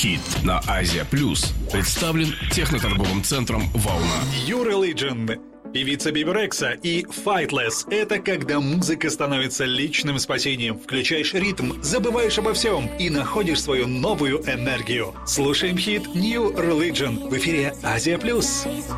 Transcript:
Хит на Азия Плюс представлен техноторговым центром «Волна». New Religion, певица Биби Рекса и Fightless – это когда музыка становится личным спасением. Включаешь ритм, забываешь обо всем и находишь свою новую энергию. Слушаем хит New Religion в эфире Азия Плюс.